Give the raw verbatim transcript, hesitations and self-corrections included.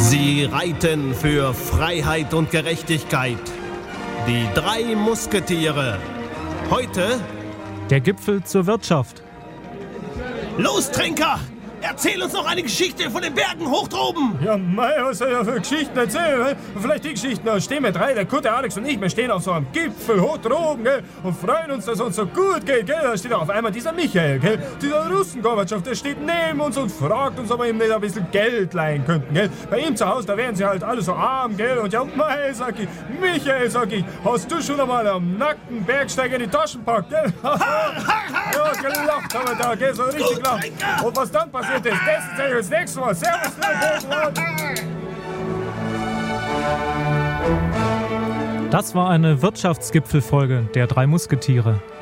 Sie reiten für Freiheit und Gerechtigkeit. Die drei Musketiere. Heute der Gipfel zur Wirtschaft. Los, Trinker! Erzähl uns noch eine Geschichte von den Bergen hoch droben. Ja, mei, was soll ich für Geschichten erzählen? Vielleicht die Geschichten, da stehen wir drei, der Kutte, Alex und ich, wir stehen auf so einem Gipfel hoch droben, gell, und freuen uns, dass es uns so gut geht, gell. Da steht auch auf einmal dieser Michael, gell, dieser Russen-Gorbatschow, der steht neben uns und fragt uns, ob wir ihm nicht ein bisschen Geld leihen könnten, gell. Bei ihm zu Hause, da wären sie halt alle so arm, gell, und ja, mei, sag ich, Michael, sag ich, hast du schon einmal am nackten Bergsteiger in die Taschen packt, gell? Ja, gelacht haben wir da, gell, so richtig gelacht. Und was dann passiert ist, das erzähl ich das nächste Mal. Servus, Das war eine Wirtschaftsgipfelfolge der drei Musketiere.